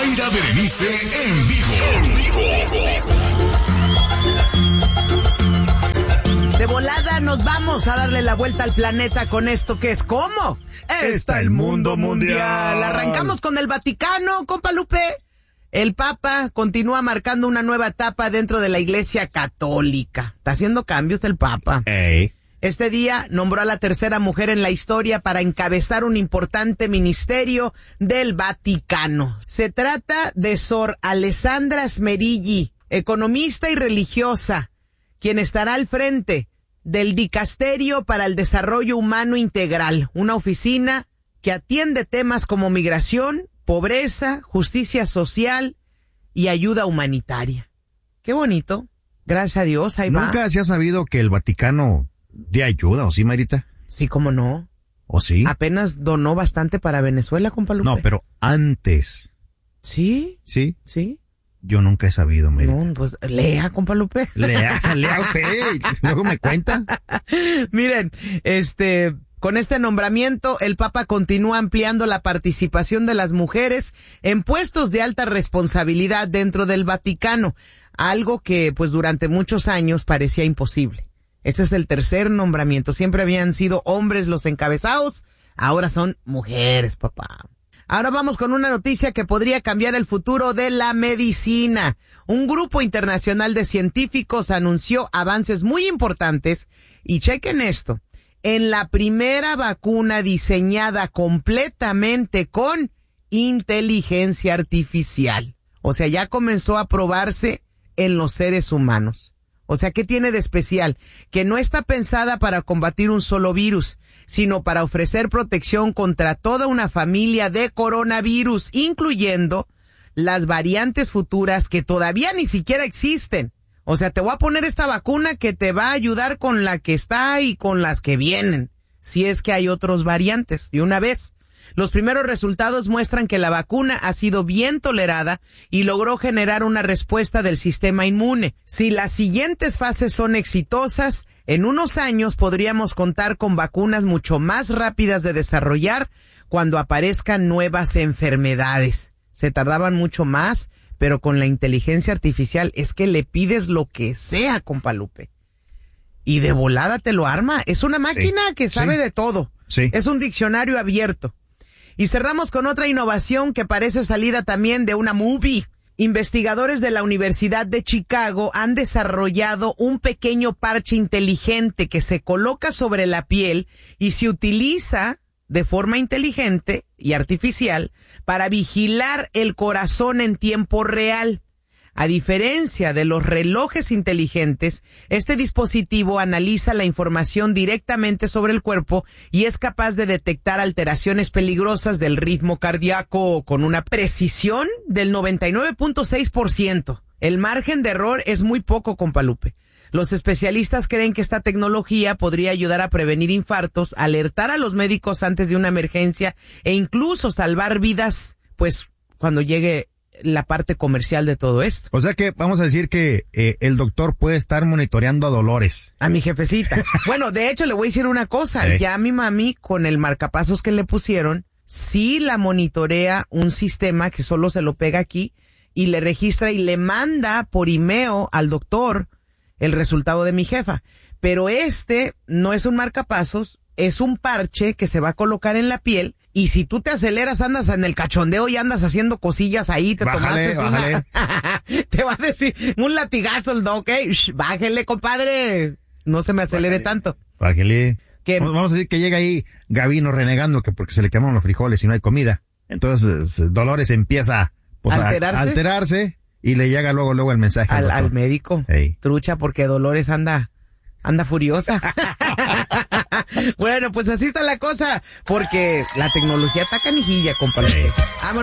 Mayra Berenice en vivo. De volada nos vamos a darle la vuelta al planeta con esto que es ¿cómo? Está el mundo mundial. Arrancamos con el Vaticano, compa Lupe. El Papa continúa marcando una nueva etapa dentro de la Iglesia Católica. Está haciendo cambios el Papa. Hey. Este día nombró a la tercera mujer en la historia para encabezar un importante ministerio del Vaticano. Se trata de Sor Alessandra Smerilli, economista y religiosa, quien estará al frente del Dicasterio para el Desarrollo Humano Integral, una oficina que atiende temas como migración, pobreza, justicia social y ayuda humanitaria. Qué bonito. Gracias a Dios, ahí va. ¿Nunca se ha sabido que el Vaticano de ayuda, o sí, Marita? Sí, cómo no. ¿O sí? Apenas donó bastante para Venezuela, compa Lupe. No, pero antes. ¿Sí? ¿Sí? ¿Sí? Yo nunca he sabido, Marita. No, pues lea, compa Lupe. Lea usted, luego me cuenta. Miren, con este nombramiento, el Papa continúa ampliando la participación de las mujeres en puestos de alta responsabilidad dentro del Vaticano, algo que, pues, durante muchos años parecía imposible. Este es el tercer nombramiento. Siempre habían sido hombres los encabezados, ahora son mujeres, papá. Ahora vamos con una noticia que podría cambiar el futuro de la medicina. Un grupo internacional de científicos anunció avances muy importantes, y chequen esto, en la primera vacuna diseñada completamente con inteligencia artificial. O sea, ya comenzó a probarse en los seres humanos. O sea, ¿qué tiene de especial? Que no está pensada para combatir un solo virus, sino para ofrecer protección contra toda una familia de coronavirus, incluyendo las variantes futuras que todavía ni siquiera existen. O sea, te voy a poner esta vacuna que te va a ayudar con la que está y con las que vienen, si es que hay otros variantes. De una vez, los primeros resultados muestran que la vacuna ha sido bien tolerada y logró generar una respuesta del sistema inmune. Si las siguientes fases son exitosas, en unos años podríamos contar con vacunas mucho más rápidas de desarrollar cuando aparezcan nuevas enfermedades. Se tardaban mucho más, pero con la inteligencia artificial es que le pides lo que sea, compa Lupe. Y de volada te lo arma. Es una máquina que sabe de todo. Sí. Es un diccionario abierto. Y cerramos con otra innovación que parece salida también de una movie. Investigadores de la Universidad de Chicago han desarrollado un pequeño parche inteligente que se coloca sobre la piel y se utiliza de forma inteligente y artificial para vigilar el corazón en tiempo real. A diferencia de los relojes inteligentes, este dispositivo analiza la información directamente sobre el cuerpo y es capaz de detectar alteraciones peligrosas del ritmo cardíaco con una precisión del 99.6%. El margen de error es muy poco, compa Lupe. Los especialistas creen que esta tecnología podría ayudar a prevenir infartos, alertar a los médicos antes de una emergencia e incluso salvar vidas, pues, cuando llegue la parte comercial de todo esto. O sea que vamos a decir que el doctor puede estar monitoreando a Dolores. A mi jefecita. Bueno, de hecho le voy a decir una cosa. Ya mi mami, con el marcapasos que le pusieron, sí la monitorea un sistema que solo se lo pega aquí y le registra y le manda por email al doctor el resultado de mi jefa. Pero no es un marcapasos, es un parche que se va a colocar en la piel. Y si tú te aceleras, andas en el cachondeo y andas haciendo cosillas ahí, bájale. Te va a decir un latigazo el doc, bájele, compadre. No se me acelere tanto. Bájale. ¿Qué? Vamos a decir que llega ahí Gabino renegando que porque se le quemaron los frijoles y no hay comida. Entonces Dolores empieza pues, a alterarse y le llega luego el mensaje al médico. Hey. Trucha, porque Dolores anda furiosa. Bueno, pues así está la cosa, porque la tecnología está canijilla, compadre.